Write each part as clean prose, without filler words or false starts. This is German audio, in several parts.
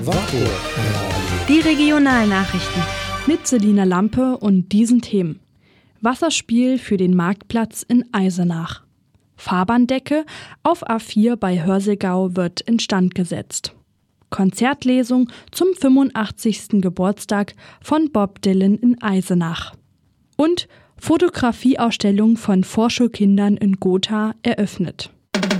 Die Regionalnachrichten mit Selina Lampe und diesen Themen. Wasserspiel für den Marktplatz in Eisenach. Fahrbahndecke auf A4 bei Hörselgau wird instand gesetzt. Konzertlesung zum 85. Geburtstag von Bob Dylan in Eisenach. Und Fotografieausstellung von Vorschulkindern in Gotha eröffnet.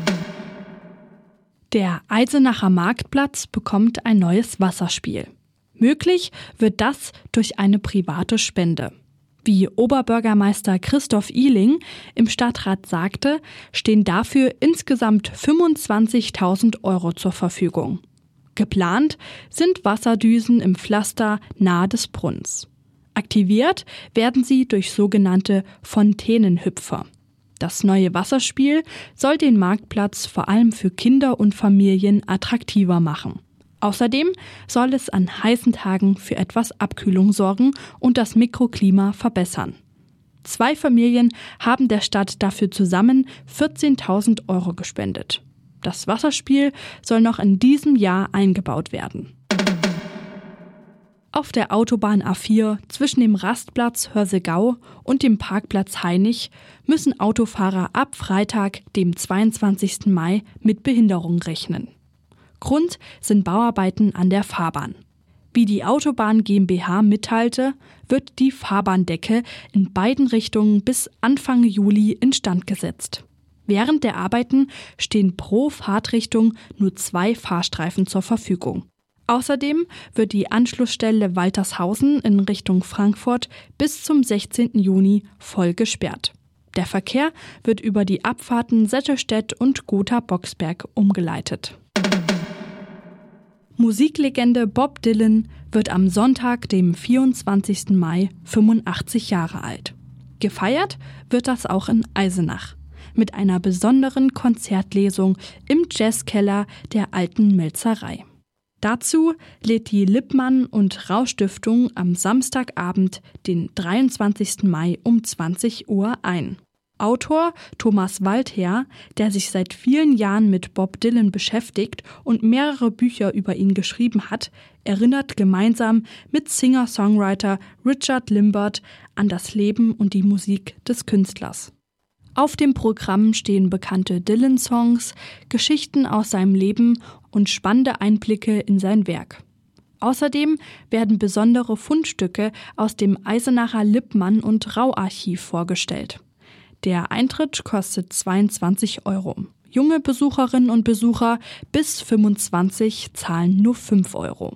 Der Eisenacher Marktplatz bekommt ein neues Wasserspiel. Möglich wird das durch eine private Spende. Wie Oberbürgermeister Christoph Ihling im Stadtrat sagte, stehen dafür insgesamt 25.000 € zur Verfügung. Geplant sind Wasserdüsen im Pflaster nahe des Brunnens. Aktiviert werden sie durch sogenannte Fontänenhüpfer. Das neue Wasserspiel soll den Marktplatz vor allem für Kinder und Familien attraktiver machen. Außerdem soll es an heißen Tagen für etwas Abkühlung sorgen und das Mikroklima verbessern. 2 Familien haben der Stadt dafür zusammen 14.000 € gespendet. Das Wasserspiel soll noch in diesem Jahr eingebaut werden. Auf der Autobahn A4 zwischen dem Rastplatz Hörselgau und dem Parkplatz Hainich müssen Autofahrer ab Freitag, dem 22. Mai, mit Behinderung rechnen. Grund sind Bauarbeiten an der Fahrbahn. Wie die Autobahn GmbH mitteilte, wird die Fahrbahndecke in beiden Richtungen bis Anfang Juli instand gesetzt. Während der Arbeiten stehen pro Fahrtrichtung nur 2 Fahrstreifen zur Verfügung. Außerdem wird die Anschlussstelle Waltershausen in Richtung Frankfurt bis zum 16. Juni voll gesperrt. Der Verkehr wird über die Abfahrten Settelstedt und Gotha-Boxberg umgeleitet. Musiklegende Bob Dylan wird am Sonntag, dem 24. Mai, 85 Jahre alt. Gefeiert wird das auch in Eisenach mit einer besonderen Konzertlesung im Jazzkeller der Alten Melzerei. Dazu lädt die Lippmann und Rau Stiftung am Samstagabend, den 23. Mai um 20 Uhr ein. Autor Thomas Waldherr, der sich seit vielen Jahren mit Bob Dylan beschäftigt und mehrere Bücher über ihn geschrieben hat, erinnert gemeinsam mit Singer-Songwriter Richard Limbert an das Leben und die Musik des Künstlers. Auf dem Programm stehen bekannte Dylan-Songs, Geschichten aus seinem Leben und spannende Einblicke in sein Werk. Außerdem werden besondere Fundstücke aus dem Eisenacher Lippmann- und Rau-Archiv vorgestellt. Der Eintritt kostet 22 €. Junge Besucherinnen und Besucher bis 25 zahlen nur 5 €.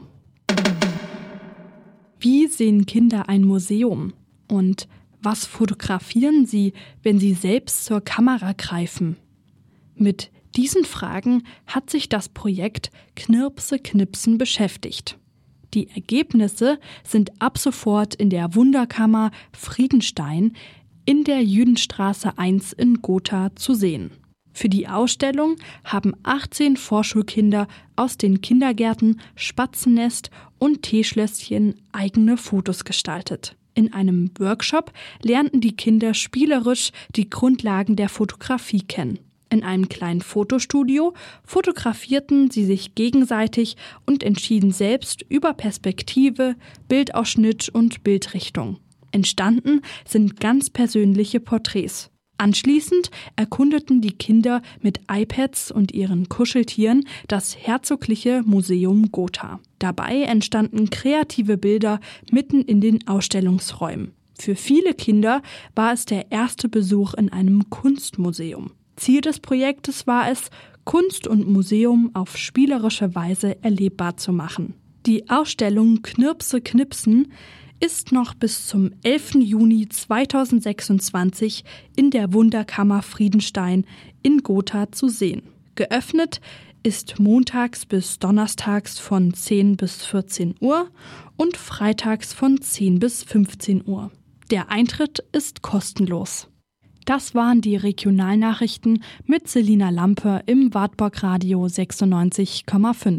Wie sehen Kinder ein Museum? Und was fotografieren sie, wenn sie selbst zur Kamera greifen? Mit diesen Fragen hat sich das Projekt Knirpse Knipsen beschäftigt. Die Ergebnisse sind ab sofort in der Wunderkammer Friedenstein in der Jüdenstraße 1 in Gotha zu sehen. Für die Ausstellung haben 18 Vorschulkinder aus den Kindergärten Spatzennest und Teeschlösschen eigene Fotos gestaltet. In einem Workshop lernten die Kinder spielerisch die Grundlagen der Fotografie kennen. In einem kleinen Fotostudio fotografierten sie sich gegenseitig und entschieden selbst über Perspektive, Bildausschnitt und Bildrichtung. Entstanden sind ganz persönliche Porträts. Anschließend erkundeten die Kinder mit iPads und ihren Kuscheltieren das Herzogliche Museum Gotha. Dabei entstanden kreative Bilder mitten in den Ausstellungsräumen. Für viele Kinder war es der erste Besuch in einem Kunstmuseum. Ziel des Projektes war es, Kunst und Museum auf spielerische Weise erlebbar zu machen. Die Ausstellung Knirpse Knipsen ist noch bis zum 11. Juni 2026 in der Wunderkammer Friedenstein in Gotha zu sehen. Geöffnet ist montags bis donnerstags von 10 bis 14 Uhr und freitags von 10 bis 15 Uhr. Der Eintritt ist kostenlos. Das waren die Regionalnachrichten mit Selina Lampe im Wartburg Radio 96,5.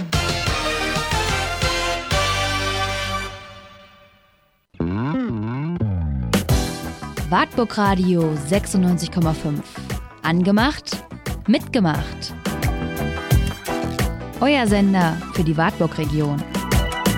Wartburg Radio 96,5. Angemacht, mitgemacht. Euer Sender für die Wartburg-Region.